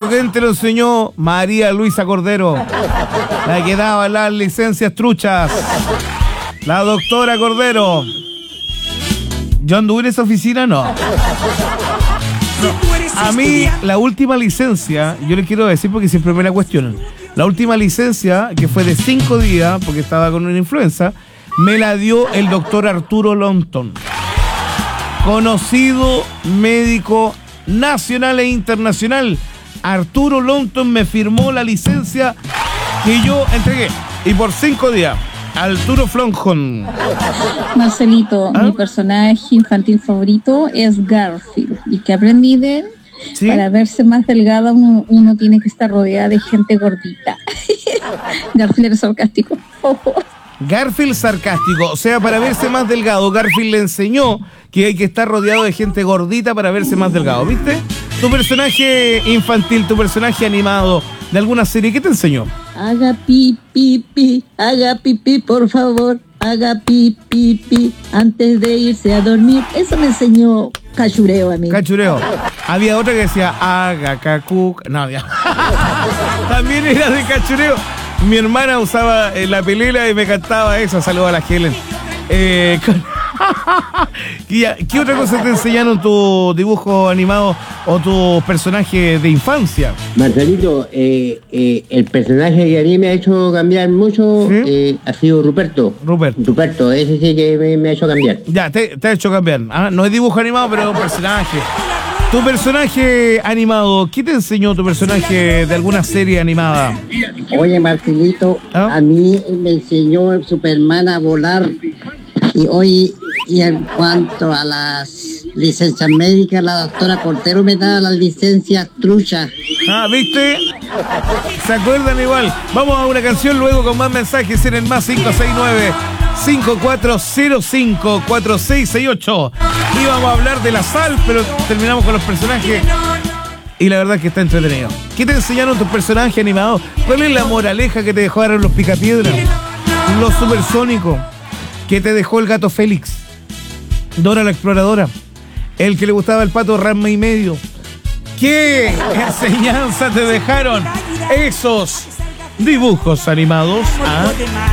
¿quién te lo enseñó? María Luisa Cordero, la que daba las licencias truchas. La doctora Cordero. ¿Yo anduve en esa oficina? No. A mí, la última licencia, yo les quiero decir porque siempre me la cuestionan. La última licencia, que fue de 5 días, porque estaba con una influenza, me la dio el doctor Arturo Lonton. Conocido médico nacional e internacional. Arturo Lonton me firmó la licencia que yo entregué. Y por 5 días. Arturo Flonjon. Marcelito, mi personaje infantil favorito es Garfield. Y que aprendí de él, ¿sí? Para verse más delgada uno tiene que estar rodeada de gente gordita. Garfield era sarcástico. Garfield sarcástico, o sea, para verse más delgado, Garfield le enseñó que hay que estar rodeado de gente gordita para verse más delgado, ¿viste? Tu personaje infantil, tu personaje animado de alguna serie, ¿qué te enseñó? Haga pi, haga pipí, por favor, haga pi, antes de irse a dormir. Eso me enseñó Cachureo a mí. Cachureo. Había otra que decía, haga cacu... No, ya. También era de Cachureo. Mi hermana usaba la pelela y me cantaba eso. Saludos a la Helen. ¿Qué otra cosa te enseñaron tu dibujo animado o tu personaje de infancia? Marcelito, el personaje que a mí me ha hecho cambiar mucho, ¿sí? Ha sido Ruperto. Ruperto, ese sí que me ha hecho cambiar. Ya, te ha hecho cambiar. No es dibujo animado, pero es un personaje. Tu personaje animado, ¿qué te enseñó tu personaje de alguna serie animada? Oye, Marcelito, a mí me enseñó Superman a volar. Y en cuanto a las licencias médicas, la doctora Cordero me da las licencias truchas. ¿Viste? ¿Se acuerdan igual? Vamos a una canción luego con más mensajes en el más 569-5405-4668. Íbamos a hablar de la sal, pero terminamos con los personajes. Y la verdad es que está entretenido. ¿Qué te enseñaron tus personajes animados? ¿Cuál es la moraleja que te dejaron los Picapiedras? Los Supersónicos. ¿Qué te dejó el Gato Félix? Dora la Exploradora. El que le gustaba el Pato Ranma y medio. ¿Qué enseñanza te dejaron esos dibujos animados?